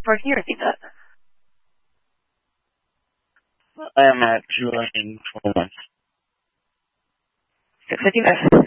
For can you repeat that? I am at 212 months. 655.